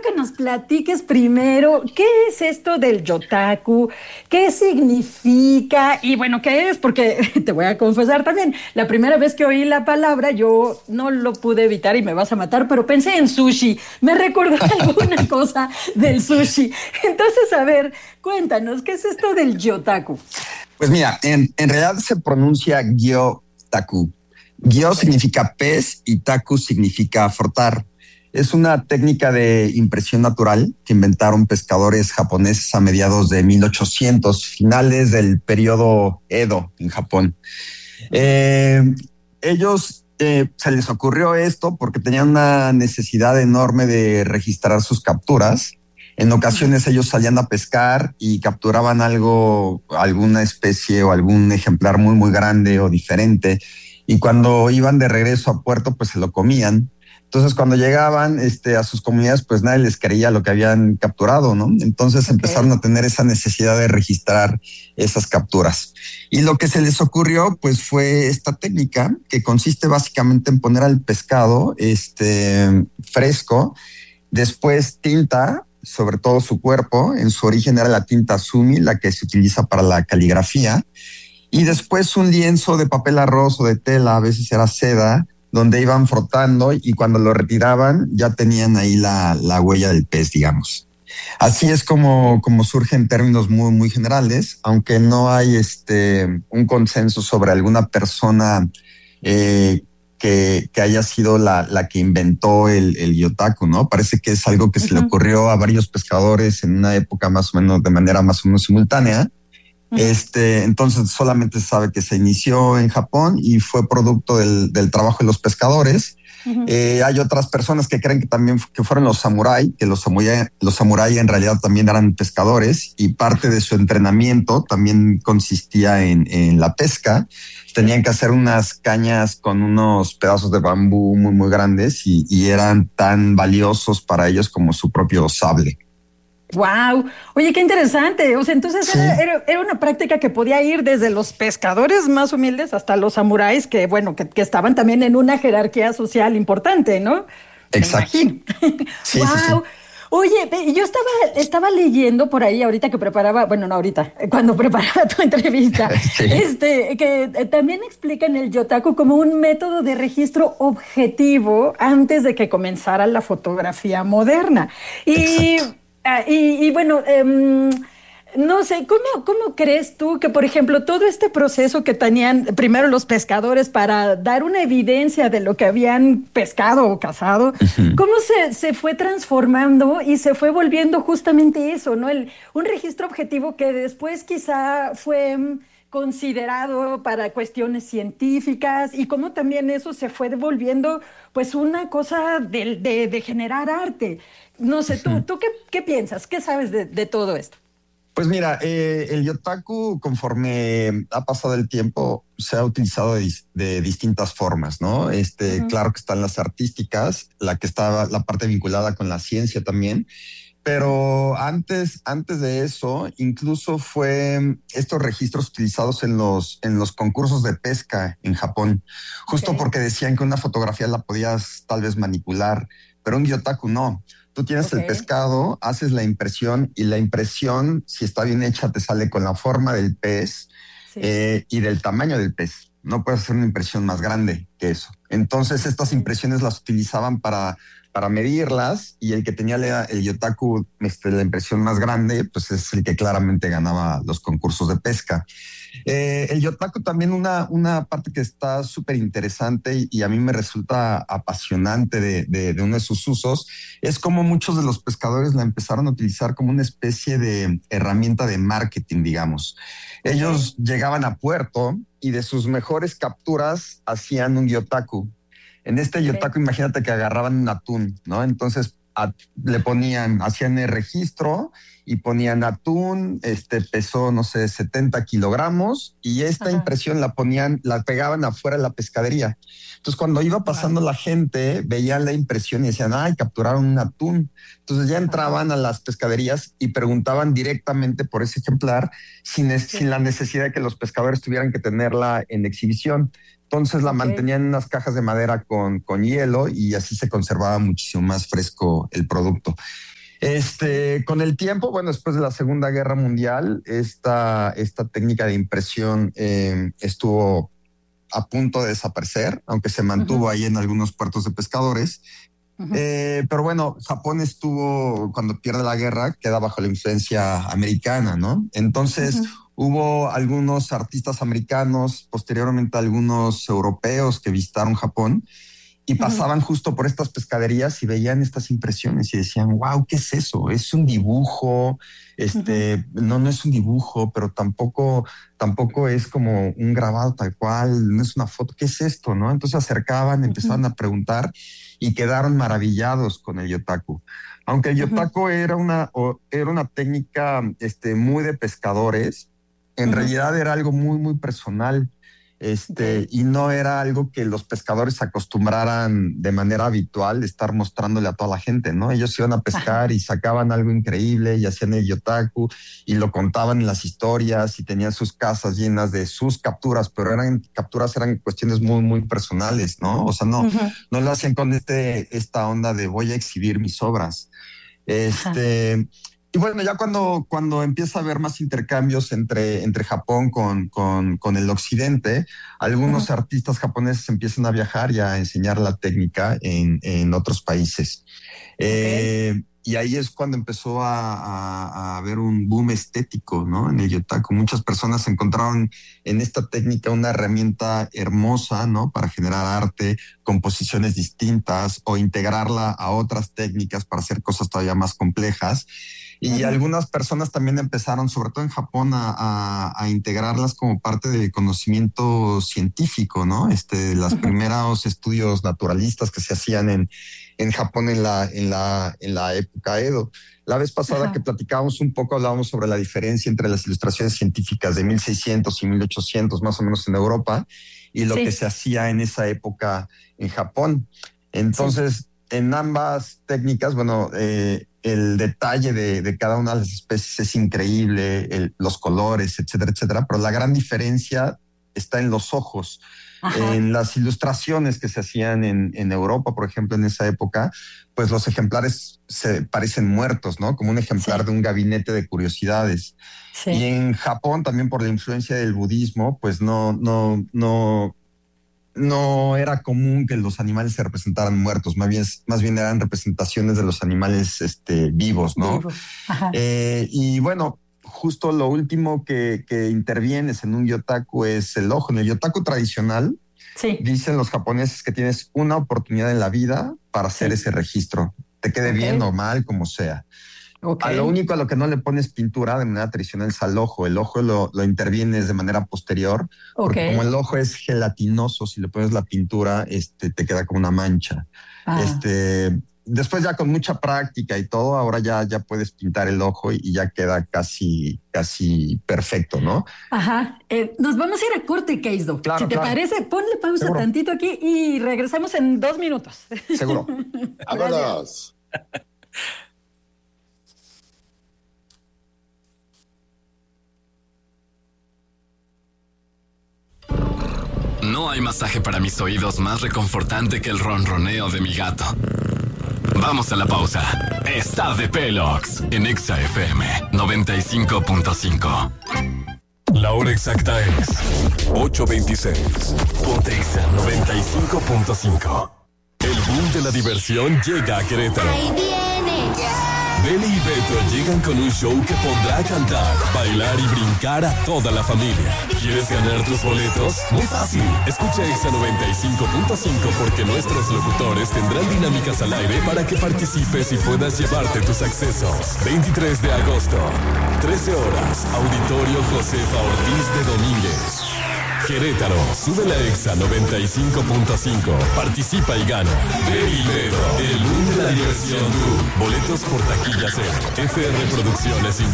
que nos platiques primero qué es esto del yotaku, qué significa y bueno, qué es, porque te voy a confesar también, la primera vez que oí la palabra yo no lo pude evitar y me vas a matar, pero pensé en sushi, me recordó alguna cosa del sushi. Entonces, a ver, cuéntanos, ¿qué es esto del yotaku? Pues mira, en realidad se pronuncia gyo-taku. Gyo Ok. significa pez y taku significa frotar. Es una técnica de impresión natural que inventaron pescadores japoneses a mediados de 1800, finales del periodo Edo en Japón. Eh, ellos se les ocurrió esto porque tenían una necesidad enorme de registrar sus capturas. En Ujú. ocasiones ellos salían a pescar y capturaban algo, alguna especie o algún ejemplar muy, muy grande o diferente. Y cuando iban de regreso a puerto, pues se lo comían. Entonces, cuando llegaban a sus comunidades, pues nadie les creía lo que habían capturado, ¿no? Entonces Ok. empezaron a tener esa necesidad de registrar esas capturas. Y lo que se les ocurrió, pues, fue esta técnica que consiste básicamente en poner al pescado fresco, después tinta sobre todo su cuerpo. En su origen era la tinta sumi, la que se utiliza para la caligrafía, y Ujú. después un lienzo de papel arroz o de tela, a veces era seda, donde iban frotando y cuando lo retiraban ya tenían ahí la huella del pez, digamos. Así es como surge en términos muy, muy generales, aunque no hay un consenso sobre alguna persona eh, que haya sido la que inventó el yotaku, ¿no? Parece que es algo que se le Ujú. ocurrió a varios pescadores en una época más o menos, de manera más o menos simultánea. Ujú. Entonces solamente se sabe que se inició en Japón y fue producto del trabajo de los pescadores. Ujú. Hay otras personas que creen que también que fueron los samurái, que los samurái en realidad también eran pescadores y parte de su entrenamiento también consistía en la pesca. Sí. Tenían que hacer unas cañas con unos pedazos de bambú muy, muy grandes y eran tan valiosos para ellos como su propio sable. Wow, oye, qué interesante. O sea, entonces era, Sí, era, era una práctica que podía ir desde los pescadores más humildes hasta los samuráis, que bueno, que estaban también en una jerarquía social importante, ¿no? Me exacto. imagino. Sí, sí, sí. Wow. Oye, yo estaba leyendo por ahí ahorita que preparaba, bueno, no ahorita, cuando preparaba tu entrevista, Sí, que también explican el yotaku como un método de registro objetivo antes de que comenzara la fotografía moderna. Y exacto. bueno, no sé, ¿cómo crees tú que, por ejemplo, todo este proceso que tenían primero los pescadores para dar una evidencia de lo que habían pescado o cazado, Ujú. cómo se fue transformando y se fue volviendo justamente eso, ¿no? Un registro objetivo que después quizá fue considerado para cuestiones científicas y cómo también eso se fue volviendo pues una cosa de generar arte. No sé, ¿tú, Ujú. tú qué piensas? ¿Qué sabes de todo esto? Pues mira, el yotaku, conforme ha pasado el tiempo, se ha utilizado de distintas formas, ¿no? Ujú. Claro que están las artísticas, la que estaba la parte vinculada con la ciencia también, Ujú. pero antes de eso, incluso fue estos registros utilizados en los concursos de pesca en Japón, Ok, justo porque decían que una fotografía la podías tal vez manipular, pero un yotaku no. Tú tienes ok, el pescado, haces la impresión y la impresión, si está bien hecha, te sale con la forma del pez sí, y del tamaño del pez. No puedes hacer una impresión más grande que eso. Entonces, estas ok, impresiones las utilizaban para medirlas y el que tenía el yotaku, la impresión más grande, pues es el que claramente ganaba los concursos de pesca. El yotaku también una parte que está súper interesante y a mí me resulta apasionante de uno de sus usos, es como muchos de los pescadores la empezaron a utilizar como una especie de herramienta de marketing, digamos. ok, Ellos llegaban a puerto y de sus mejores capturas hacían un yotaku. En este ok. yotaku, imagínate que agarraban un atún, ¿no? Entonces le ponían, hacían el registro y ponían atún, pesó, no sé, 70 kilogramos y esta Ajá, impresión la ponían, la pegaban afuera de la pescadería. Entonces, cuando iba pasando wow, la gente, veían la impresión y decían, ay, capturaron un atún. Entonces ya ajá, entraban a las pescaderías y preguntaban directamente por ese ejemplar sin sí, la necesidad de que los pescadores tuvieran que tenerla en exhibición. Entonces la ok. mantenían en unas cajas de madera con hielo y así se conservaba muchísimo más fresco el producto. Con el tiempo, bueno, después de la Segunda Guerra Mundial, esta técnica de impresión estuvo a punto de desaparecer, aunque se mantuvo ahí en algunos puertos de pescadores. Pero bueno, Japón cuando pierde la guerra, queda bajo la influencia americana, ¿no? Entonces hubo algunos artistas americanos, posteriormente algunos europeos que visitaron Japón y pasaban justo por estas pescaderías y veían estas impresiones y decían, wow, ¿qué es eso? Es un dibujo, no es un dibujo, pero tampoco es como un grabado tal cual, no es una foto, ¿qué es esto? ¿No? Entonces se acercaban, empezaban a preguntar y quedaron maravillados con el yotaku. Aunque el yotaku era una técnica muy de pescadores, en realidad era algo muy, muy personal. Y no era algo que los pescadores acostumbraran de manera habitual estar mostrándole a toda la gente, ¿no? Ellos iban a pescar y sacaban algo increíble y hacían el yotaku y lo contaban en las historias y tenían sus casas llenas de sus capturas, pero eran cuestiones muy, muy personales, ¿no? O sea, no lo hacían con esta onda de voy a exhibir mis obras. Y bueno, ya cuando empieza a haber más intercambios entre Japón con el occidente, algunos artistas japoneses empiezan a viajar y a enseñar la técnica en otros países. Y ahí es cuando empezó a haber un boom estético, ¿no? En el yotaku. Muchas personas encontraron en esta técnica una herramienta hermosa, ¿no? Para generar arte, composiciones distintas o integrarla a otras técnicas para hacer cosas todavía más complejas. Y algunas personas también empezaron, sobre todo en Japón, a integrarlas como parte del conocimiento científico, ¿no? Los primeros estudios naturalistas que se hacían en Japón en la época Edo. La vez pasada que platicábamos un poco, hablábamos sobre la diferencia entre las ilustraciones científicas de 1600 y 1800, más o menos en Europa, y lo que se hacía en esa época en Japón. Entonces, en ambas técnicas, bueno, el detalle de cada una de las especies es increíble, los colores, etcétera, etcétera, pero la gran diferencia está en los ojos. En las ilustraciones que se hacían en Europa, por ejemplo, en esa época, pues los ejemplares se parecen muertos, ¿no? Como un ejemplar de un gabinete de curiosidades. Y en Japón, también por la influencia del budismo, pues no era común que los animales se representaran muertos, más bien eran representaciones de los animales vivos, ¿no? Y bueno, justo lo último que intervienes en un yotaku es el ojo. En el yotaku tradicional, dicen los japoneses que tienes una oportunidad en la vida para hacer ese registro, te quede bien o mal, como sea. A lo único a lo que no le pones pintura de manera tradicional es al ojo. El ojo lo intervienes de manera posterior, porque como el ojo es gelatinoso, si le pones la pintura, te queda como una mancha. Después ya con mucha práctica y todo, ahora ya puedes pintar el ojo y ya queda casi perfecto, ¿no? Nos vamos a ir a corte, Keisdo. Claro, si te parece, ponle pausa tantito aquí y regresamos en 2 minutos. Seguro. ¡Vámonos! No hay masaje para mis oídos más reconfortante que el ronroneo de mi gato. Vamos a la pausa. Está de Pelox en Exa FM 95.5. La hora exacta es 8:26. Ponte Exa 95.5. El boom de la diversión llega a Querétaro. Ahí viene. Benny y Beto llegan con un show que pondrá a cantar, bailar y brincar a toda la familia. ¿Quieres ganar tus boletos? Muy fácil. Escucha Exa 95.5 porque nuestros locutores tendrán dinámicas al aire para que participes y puedas llevarte tus accesos. 23 de agosto, 13 horas, Auditorio Josefa Ortiz de Domínguez. Querétaro, sube la Exa 95.5, participa y gana. Benny y Beto, el boom de la diversión tour. Boletos por taquilla cero. FR Producciones Inc.